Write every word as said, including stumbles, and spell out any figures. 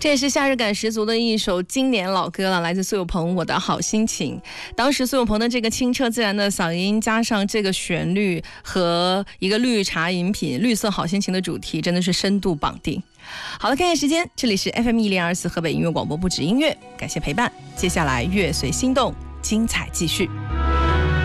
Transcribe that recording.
这也是夏日感十足的一首经典老歌了，来自苏有朋《我的好心情》。当时苏有朋的这个清澈自然的嗓音，加上这个旋律和一个绿茶饮品、绿色好心情的主题，真的是深度绑定。好了，看看时间，这里是 F M 一零二四河北音乐广播，不止音乐，感谢陪伴。接下来乐随心动，精彩继续。